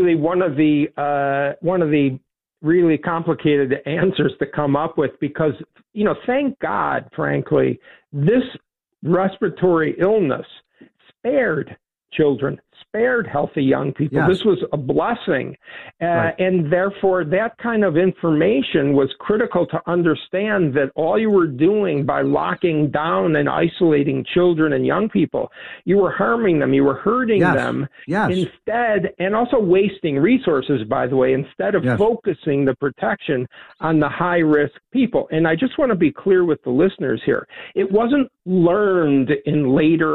really one of the really complicated answers to come up with, because, thank God, frankly, this respiratory illness spared children, spared healthy young people. Yes. This was a blessing. Right. And therefore, that kind of information was critical to understand that all you were doing by locking down and isolating children and young people, you were harming them, you were hurting them instead, and also wasting resources, by the way, instead of focusing the protection on the high-risk people. And I just want to be clear with the listeners here. It wasn't learned in later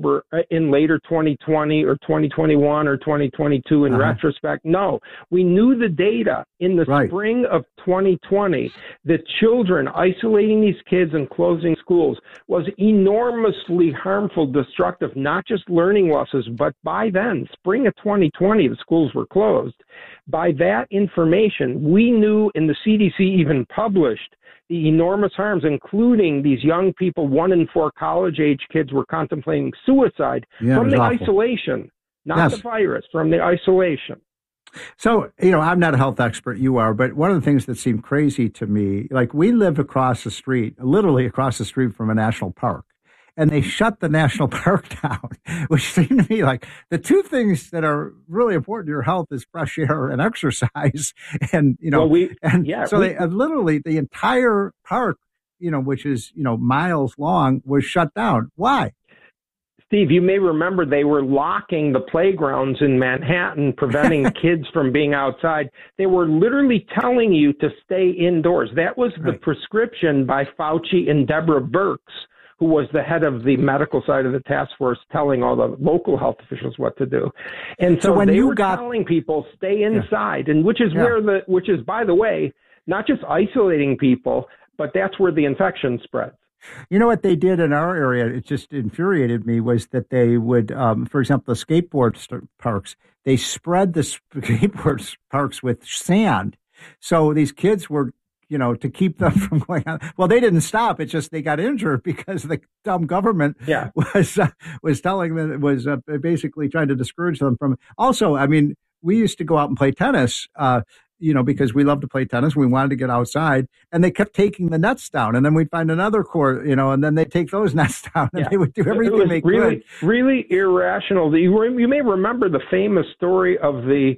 2020 or 2021 or 2022 in retrospect. No, we knew the data in the spring of 2020 that children, isolating these kids and closing schools was enormously harmful, destructive, not just learning losses, but by then, spring of 2020, the schools were closed. By that information, we knew, and the CDC even published, the enormous harms, including these young people, 1 in 4 college-age kids were contemplating suicide from the isolation, not the virus, from the isolation. So, I'm not a health expert, you are, but one of the things that seemed crazy to me, like we live across the street, literally across the street from a national park, and they shut the national park down, which seemed to me like the two things that are really important to your health is fresh air and exercise. And, they literally the entire park, which is, miles long, was shut down. Why? Steve, you may remember they were locking the playgrounds in Manhattan, preventing kids from being outside. They were literally telling you to stay indoors. That was the prescription by Fauci and Deborah Birx, who was the head of the medical side of the task force, telling all the local health officials what to do. And so when they were telling people stay inside, and which is by the way, not just isolating people, but that's where the infection spreads. You know what they did in our area? It just infuriated me was that they would, for example, the skateboard parks, they spread the skateboard parks with sand. So these kids were, to keep them from going on. Well, they didn't stop. It's just they got injured because the dumb government was telling them, it was basically trying to discourage them from. Also, I mean, we used to go out and play tennis, because we love to play tennis. We wanted to get outside, and they kept taking the nets down. And then we'd find another court, and then they'd take those nets down, and they would do everything they could. Really irrational. You may remember the famous story of the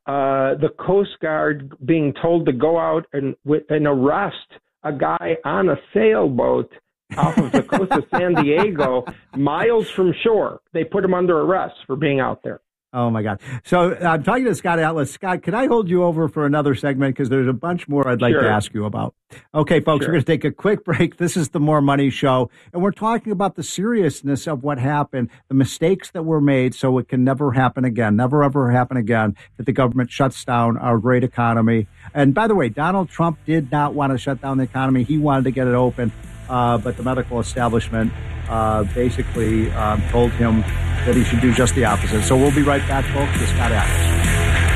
Coast Guard being told to go out and arrest a guy on a sailboat off of the coast of San Diego, miles from shore. They put him under arrest for being out there. Oh, my God. So I'm talking to Scott Atlas. Scott, can I hold you over for another segment? Because there's a bunch more I'd like to ask you about. Okay, folks, we're going to take a quick break. This is the More Money Show, and we're talking about the seriousness of what happened, the mistakes that were made so it can never happen again, never, ever happen again, that the government shuts down our great economy. And by the way, Donald Trump did not want to shut down the economy. He wanted to get it open, but the medical establishment basically told him that he should do just the opposite. So we'll be right back, folks, with Scott Atlas.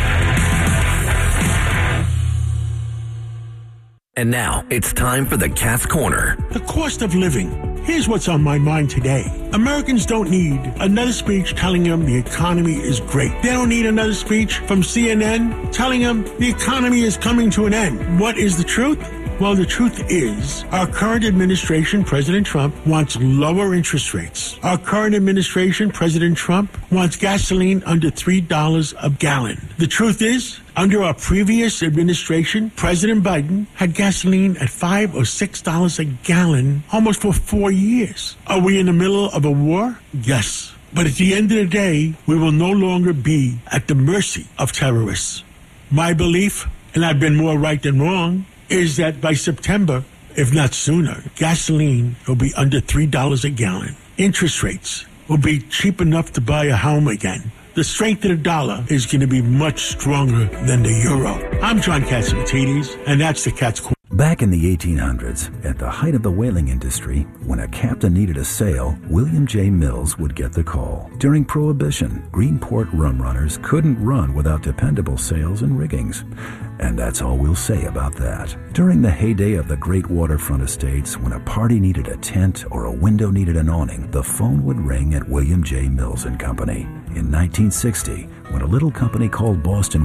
And now it's time for the Cat's Corner. The cost of living. Here's what's on my mind today. Americans don't need another speech telling them the economy is great. They don't need another speech from CNN telling them the economy is coming to an end. What is the truth? Well, the truth is, our current administration, President Trump, wants lower interest rates. Our current administration, President Trump, wants gasoline under $3 a gallon. The truth is, under our previous administration, President Biden had gasoline at $5 or $6 a gallon almost for 4 years. Are we in the middle of a war? Yes. But at the end of the day, we will no longer be at the mercy of terrorists. My belief, and I've been more right than wrong, is that by September, if not sooner, gasoline will be under $3 a gallon. Interest rates will be cheap enough to buy a home again. The strength of the dollar is going to be much stronger than the euro. I'm John Catsimatidis, and that's the Cat's Corner. Back in the 1800s, at the height of the whaling industry, when a captain needed a sail, William J. Mills would get the call. During Prohibition, Greenport rum runners couldn't run without dependable sails and riggings. And that's all we'll say about that. During the heyday of the great waterfront estates, when a party needed a tent or a window needed an awning, the phone would ring at William J. Mills and Company. In 1960, when a little company called Boston